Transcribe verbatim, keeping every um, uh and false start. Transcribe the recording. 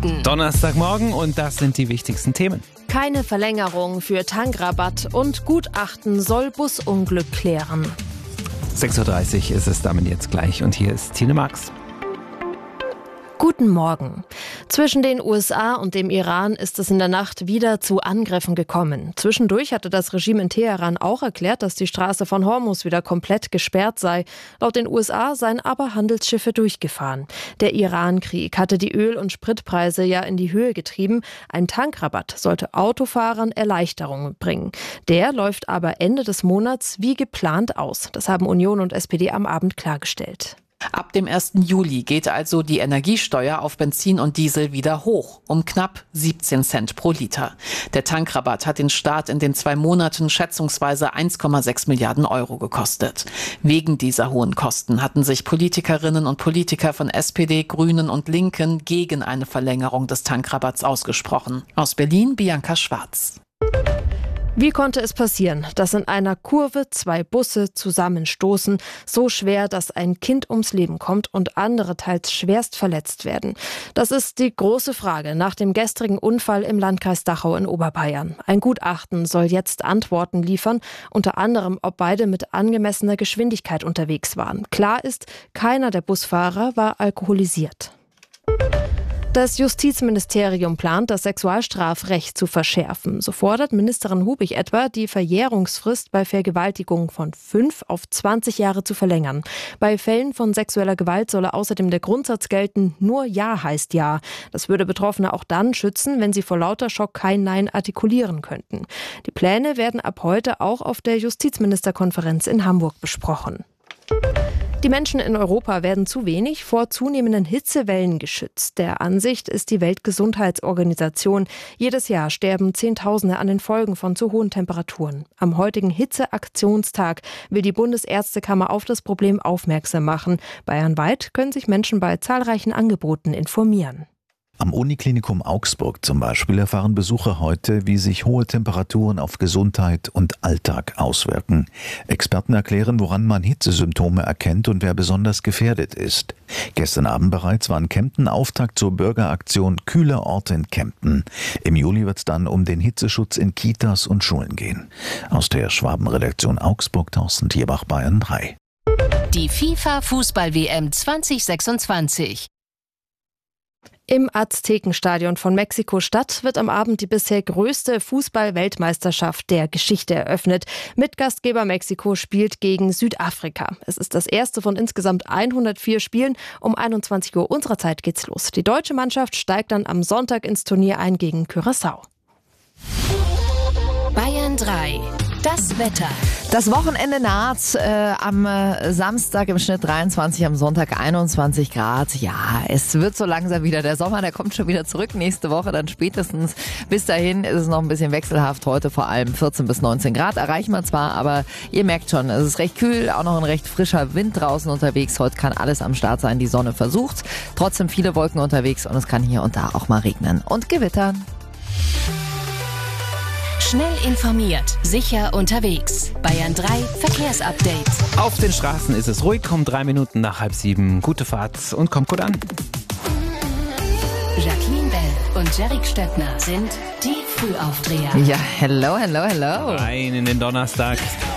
Minuten. Donnerstagmorgen und das sind die wichtigsten Themen. Keine Verlängerung für Tankrabatt und Gutachten soll Busunglück klären. sechs Uhr dreißig ist es damit jetzt gleich und hier ist Tine Marx. Guten Morgen. Zwischen den U S A und dem Iran ist es in der Nacht wieder zu Angriffen gekommen. Zwischendurch hatte das Regime in Teheran auch erklärt, dass die Straße von Hormuz wieder komplett gesperrt sei. Laut den U S A seien aber Handelsschiffe durchgefahren. Der Iran-Krieg hatte die Öl- und Spritpreise ja in die Höhe getrieben. Ein Tankrabatt sollte Autofahrern Erleichterungen bringen. Der läuft aber Ende des Monats wie geplant aus. Das haben Union und S P D am Abend klargestellt. Ab dem ersten Juli geht also die Energiesteuer auf Benzin und Diesel wieder hoch, um knapp siebzehn Cent pro Liter. Der Tankrabatt hat den Staat in den zwei Monaten schätzungsweise eins Komma sechs Milliarden Euro gekostet. Wegen dieser hohen Kosten hatten sich Politikerinnen und Politiker von S P D, Grünen und Linken gegen eine Verlängerung des Tankrabatts ausgesprochen. Aus Berlin Bianca Schwarz. Wie konnte es passieren, dass in einer Kurve zwei Busse zusammenstoßen, so schwer, dass ein Kind ums Leben kommt und andere teils schwerst verletzt werden? Das ist die große Frage nach dem gestrigen Unfall im Landkreis Dachau in Oberbayern. Ein Gutachten soll jetzt Antworten liefern, unter anderem, ob beide mit angemessener Geschwindigkeit unterwegs waren. Klar ist, keiner der Busfahrer war alkoholisiert. Das Justizministerium plant, das Sexualstrafrecht zu verschärfen. So fordert Ministerin Hubig etwa, die Verjährungsfrist bei Vergewaltigung von fünf auf zwanzig Jahre zu verlängern. Bei Fällen von sexueller Gewalt solle außerdem der Grundsatz gelten, nur Ja heißt Ja. Das würde Betroffene auch dann schützen, wenn sie vor lauter Schock kein Nein artikulieren könnten. Die Pläne werden ab heute auch auf der Justizministerkonferenz in Hamburg besprochen. Die Menschen in Europa werden zu wenig vor zunehmenden Hitzewellen geschützt. Der Ansicht ist die Weltgesundheitsorganisation. Jedes Jahr sterben Zehntausende an den Folgen von zu hohen Temperaturen. Am heutigen Hitzeaktionstag will die Bundesärztekammer auf das Problem aufmerksam machen. Bayernweit können sich Menschen bei zahlreichen Angeboten informieren. Am Uniklinikum Augsburg zum Beispiel erfahren Besucher heute, wie sich hohe Temperaturen auf Gesundheit und Alltag auswirken. Experten erklären, woran man Hitzesymptome erkennt und wer besonders gefährdet ist. Gestern Abend bereits war in Kempten Auftakt zur Bürgeraktion Kühle Orte in Kempten. Im Juli wird es dann um den Hitzeschutz in Kitas und Schulen gehen. Aus der Schwabenredaktion Augsburg, Thorsten Tierbach, Bayern drei. Die FIFA-Fußball-W M zwanzig sechsundzwanzig. Im Aztekenstadion von Mexiko-Stadt wird am Abend die bisher größte Fußball-Weltmeisterschaft der Geschichte eröffnet. Mitgastgeber Mexiko spielt gegen Südafrika. Es ist das erste von insgesamt hundertvier Spielen. Um einundzwanzig Uhr unserer Zeit geht's los. Die deutsche Mannschaft steigt dann am Sonntag ins Turnier ein gegen Curaçao. Bayern drei. Das Wetter. Das Wochenende naht, äh, am äh, Samstag im Schnitt dreiundzwanzig, am Sonntag einundzwanzig Grad. Ja, es wird so langsam wieder der Sommer, der kommt schon wieder zurück nächste Woche, dann spätestens. Bis dahin ist es noch ein bisschen wechselhaft, heute vor allem vierzehn bis neunzehn Grad erreichen wir zwar, aber ihr merkt schon, es ist recht kühl, auch noch ein recht frischer Wind draußen unterwegs. Heute kann alles am Start sein, die Sonne versucht. Trotzdem viele Wolken unterwegs und es kann hier und da auch mal regnen und gewittern. Schnell informiert, sicher unterwegs. Bayern drei Verkehrsupdate. Auf den Straßen ist es ruhig, um drei Minuten nach halb sieben. Gute Fahrt und kommt gut an. Jacqueline Bell und Jerick Stöckner sind die Frühaufdreher. Ja, hello, hello, hello. Rein in den Donnerstag.